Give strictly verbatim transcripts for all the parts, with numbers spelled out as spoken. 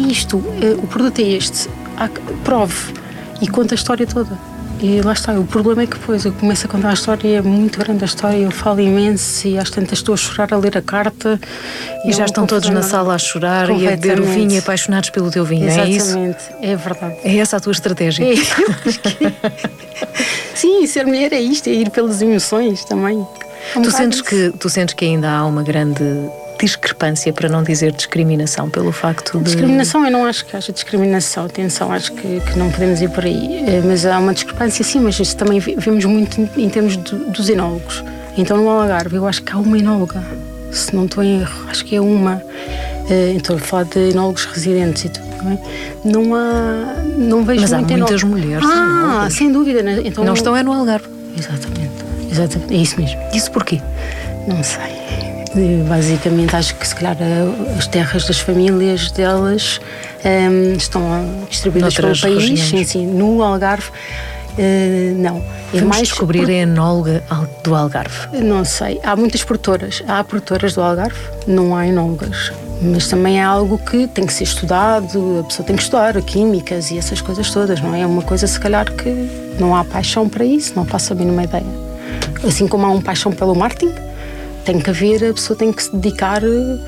isto, o produto é este, há, prove e conta a história toda. E lá está, o problema é que depois eu começo a contar a história, é muito grande a história, eu falo imenso e às tantas estou a chorar a ler a carta. E já estão todos na sala a chorar e a beber o vinho e apaixonados pelo teu vinho, é isso? Exatamente, é verdade. É essa a tua estratégia? É, eu acho que é. Sim, ser mulher é isto, é ir pelas emoções também. É um tu, sentes que, tu sentes que ainda há uma grande discrepância, para não dizer discriminação, pelo facto de... Discriminação, eu não acho que haja discriminação, atenção, acho que, que não podemos ir por aí, mas há uma discrepância sim, mas isso também vemos muito em, em termos de, dos enólogos. Então no Algarve eu acho que há uma enóloga, se não estou em erro, acho que é uma, então a falar de enólogos residentes e tudo, não é? Não há, não vejo mas há muito muitas enólogo. mulheres Ah, enólogos. sem dúvida. Então, não estão é no Algarve. Exatamente, exatamente, é isso mesmo. Isso porquê? Não sei. Basicamente acho que se calhar as terras das famílias delas um, estão distribuídas pelo país, sim, sim, no Algarve uh, não. É mais descobrir por... a enóloga do Algarve. Não sei, há muitas produtoras, há produtoras do Algarve, não há enólogas, mas também é algo que tem que ser estudado, a pessoa tem que estudar químicas e essas coisas todas, não é? É uma coisa se calhar que não há paixão para isso, não faço a mínima ideia. Assim como há uma paixão pelo marketing, tem que haver, a pessoa tem que se dedicar, uh,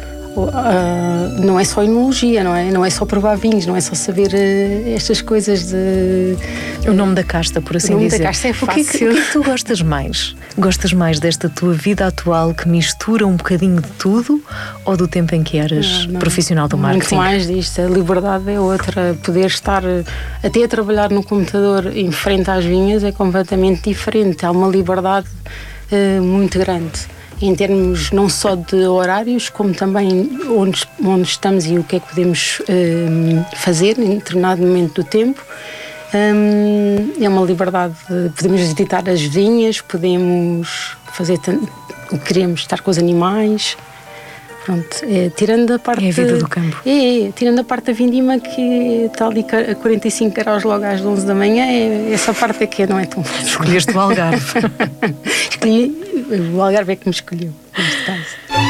uh, não é só enologia, não é? Não é só provar vinhos, não é só saber uh, estas coisas de... O nome da casta, por assim dizer. O nome dizer. da casta é fácil. O que é, que, o que é que tu gostas mais? Gostas mais desta tua vida atual que mistura um bocadinho de tudo ou do tempo em que eras não, não, profissional do marketing? Muito mais disto, a liberdade é outra, poder estar até a trabalhar no computador em frente às vinhas é completamente diferente, há uma liberdade uh, muito grande. Em termos não só de horários, como também onde, onde estamos e o que é que podemos um, fazer em determinado momento do tempo. Um, é uma liberdade, podemos visitar as vinhas, podemos fazer o que queremos, estar com os animais. Pronto, é, tirando a parte... É a vida do campo. É, é, tirando a parte da vindima que está ali a quarenta e cinco graus logo às onze da manhã, é, essa parte é que não é tão fácil. Escolheste o Algarve. Escolhi, o Algarve é que me escolheu, neste caso.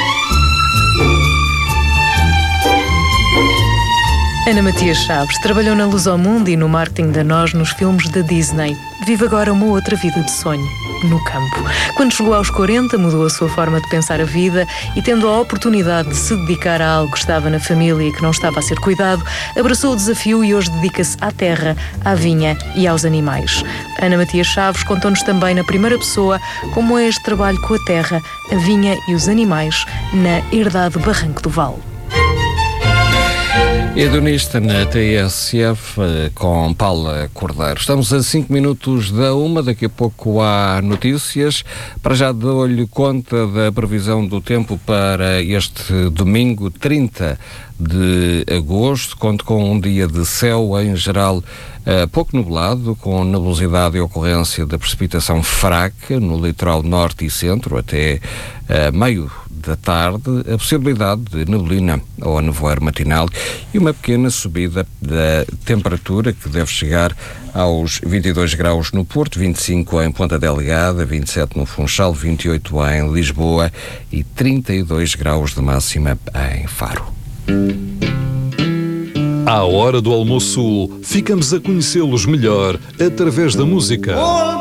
Ana Matias Chaves trabalhou na Luz ao Mundo e no marketing da Nós nos filmes da Disney. Vive agora uma outra vida de sonho, no campo. Quando chegou aos quarenta, mudou a sua forma de pensar a vida e, tendo a oportunidade de se dedicar a algo que estava na família e que não estava a ser cuidado, abraçou o desafio e hoje dedica-se à terra, à vinha e aos animais. Ana Matias Chaves contou-nos também na primeira pessoa como é este trabalho com a terra, a vinha e os animais na Herdade Barranco do Val. Hedonista na T S F com Paula Cordeiro. Estamos a cinco minutos da uma, daqui a pouco há notícias. Para já dou-lhe conta da previsão do tempo para este domingo, trinta de agosto. Conto com um dia de céu em geral uh, pouco nublado, com nebulosidade e ocorrência da precipitação fraca no litoral norte e centro até uh, meio da tarde, a possibilidade de neblina ou nevoeiro matinal e uma pequena subida da temperatura que deve chegar aos vinte e dois graus no Porto, vinte e cinco em Ponta Delgada, vinte e sete no Funchal, vinte e oito em Lisboa e trinta e dois graus de máxima em Faro. À hora do almoço, ficamos a conhecê-los melhor através da música.